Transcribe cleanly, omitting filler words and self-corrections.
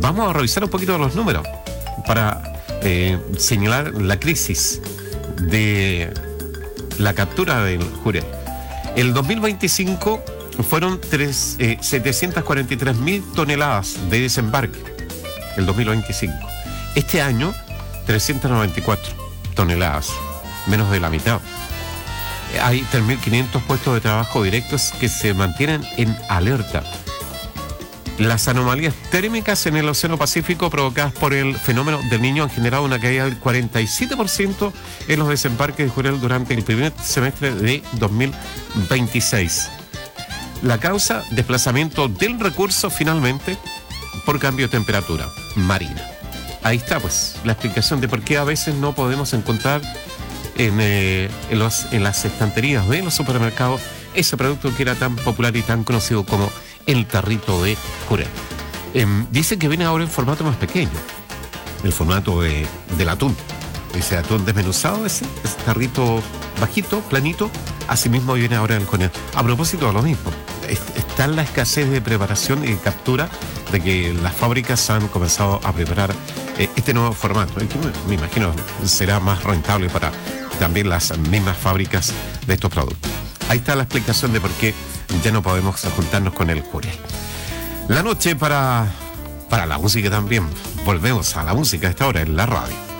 Vamos a revisar un poquito los números para señalar la crisis de la captura del jurel. El 2025 fueron 743.000 toneladas de desembarque. El 2025. Este año, 394 toneladas, menos de la mitad. Hay 3.500 puestos de trabajo directos que se mantienen en alerta. Las anomalías térmicas en el Océano Pacífico provocadas por el fenómeno del Niño han generado una caída del 47% en los desembarques de jurel durante el primer semestre de 2026. La causa, desplazamiento del recurso finalmente por cambio de temperatura marina. Ahí está pues la explicación de por qué a veces no podemos encontrar en las estanterías de los supermercados ese producto que era tan popular y tan conocido como el tarrito de jurel. Dice que viene ahora en formato más pequeño, el formato del atún, ese atún desmenuzado, ese tarrito bajito, planito, así mismo viene ahora el jurel. A propósito de lo mismo, está la escasez de preparación y captura de que las fábricas han comenzado a preparar este nuevo formato, el que me imagino será más rentable para también las mismas fábricas de estos productos. Ahí está la explicación de por qué ya no podemos juntarnos con el jurel. La noche para la música también. Volvemos a la música a esta hora en la radio.